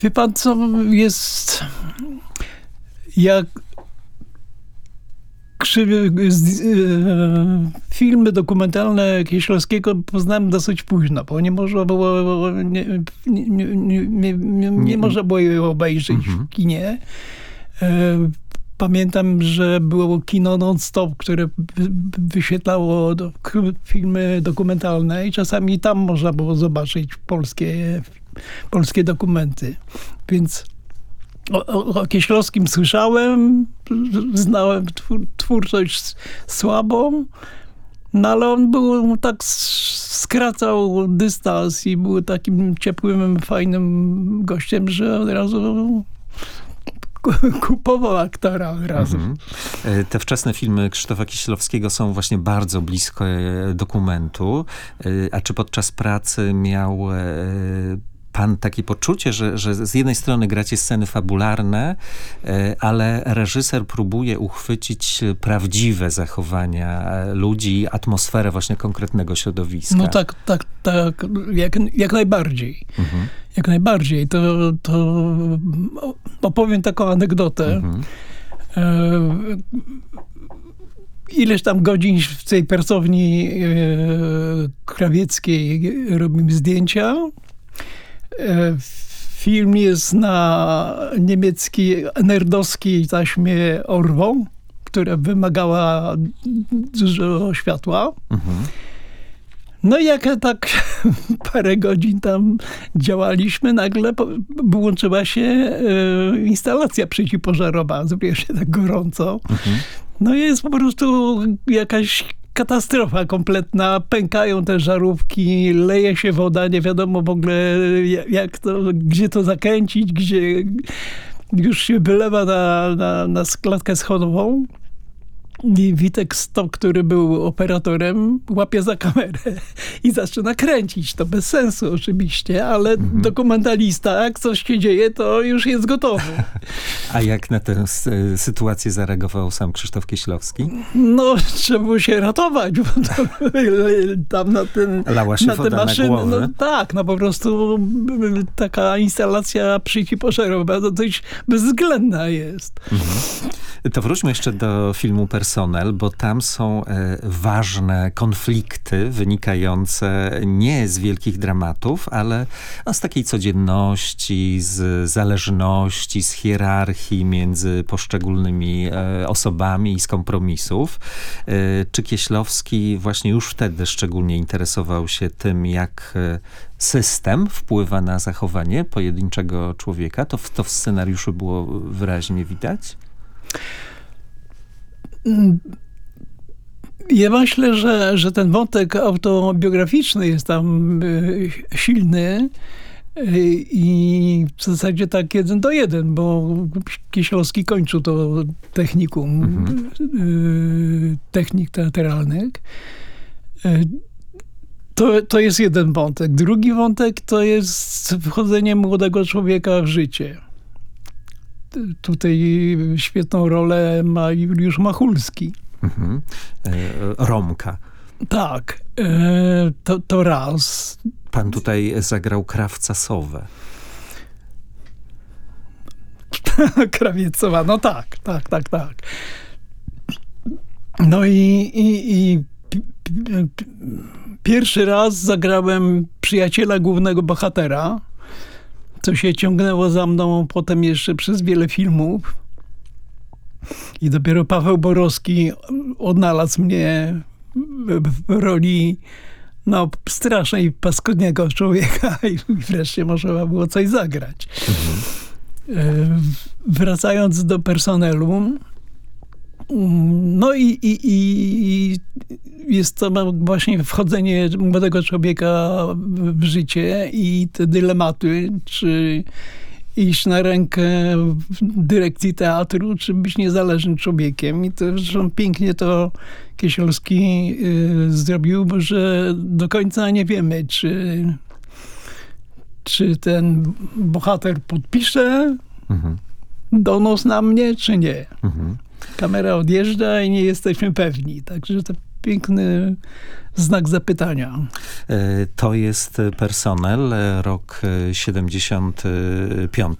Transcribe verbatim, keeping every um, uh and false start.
Wie pan, co jest... Jak krzywy, z, e, filmy dokumentalne Kieślowskiego poznałem dosyć późno, bo nie można było nie, nie, nie, nie, nie, nie można było je obejrzeć mhm. w kinie. E, pamiętam, że było kino non-stop, które wyświetlało do, filmy dokumentalne i czasami tam można było zobaczyć polskie, polskie dokumenty. Więc O, o, o Kieślowskim słyszałem, znałem twór, twórczość słabą, no ale on był tak, skracał dystans i był takim ciepłym, fajnym gościem, że od razu kupował aktora od razu. Mm-hmm. Te wczesne filmy Krzysztofa Kieślowskiego są właśnie bardzo blisko dokumentu. A czy podczas pracy miał pan takie poczucie, że, że z jednej strony gracie sceny fabularne, ale reżyser próbuje uchwycić prawdziwe zachowania ludzi, atmosferę właśnie konkretnego środowiska? No tak, tak, tak, jak, jak najbardziej. Mhm. Jak najbardziej. To, to opowiem taką anegdotę. Mhm. Ileś tam godzin w tej pracowni krawieckiej robimy zdjęcia. Film jest na niemieckiej, nerdowskiej taśmie Orwo, która wymagała dużo światła. Mhm. No i jak tak parę godzin tam działaliśmy, nagle włączyła się e, instalacja przeciwpożarowa. Zrobiło się tak gorąco. Mhm. No i jest po prostu jakaś katastrofa kompletna, pękają te żarówki, leje się woda, nie wiadomo w ogóle jak to, gdzie to zakręcić, gdzie już się wylewa na, na, na klatkę schodową. I Witek Stok, który był operatorem, łapie za kamerę i zaczyna kręcić. To bez sensu oczywiście, ale mhm. dokumentalista, jak coś się dzieje, to już jest gotowy. A jak na tę sytuację zareagował sam Krzysztof Kieślowski? No, trzeba było się ratować, bo to, tam na ten... Lała się na woda te maszyny, na głowę. No, tak, no po prostu taka instalacja przeciwpożarowa dosyć bezwzględna jest. Mhm. To wróćmy jeszcze do filmu Personel, bo tam są e, ważne konflikty wynikające nie z wielkich dramatów, ale no, z takiej codzienności, z zależności, z hierarchii między poszczególnymi e, osobami i z kompromisów. E, czy Kieślowski właśnie już wtedy szczególnie interesował się tym, jak e, system wpływa na zachowanie pojedynczego człowieka? To, to w scenariuszu było wyraźnie widać? Ja myślę, że, że ten wątek autobiograficzny jest tam y, silny y, i w zasadzie tak jeden do jeden, bo Kieślowski kończył to technikum mhm. y, technik teatralnych. Y, to, to jest jeden wątek. Drugi wątek to jest wchodzenie młodego człowieka w życie. Tutaj świetną rolę ma Juliusz Machulski. Mhm. E, Romka. Tak. E, to, to raz. Pan tutaj zagrał krawca Sowę. Krawiecowa. No tak, tak, tak, tak. No i, i, i p, p, p, pierwszy raz zagrałem przyjaciela głównego bohatera, co się ciągnęło za mną potem jeszcze przez wiele filmów. I dopiero Paweł Borowski odnalazł mnie w roli no, strasznej, paskudnego człowieka i wreszcie można było coś zagrać. Mhm. Wracając do Personelu, no i, i, i jest to właśnie wchodzenie młodego człowieka w życie i te dylematy, czy iść na rękę dyrekcji teatru, czy być niezależnym człowiekiem. I to zresztą pięknie to Kieślowski y, zrobił, że do końca nie wiemy, czy, czy ten bohater podpisze mhm. donos na mnie, czy nie. Mhm. Kamera odjeżdża i nie jesteśmy pewni. Także to piękny znak zapytania. E, To jest personel, e, rok e, siedemdziesiąty piąty.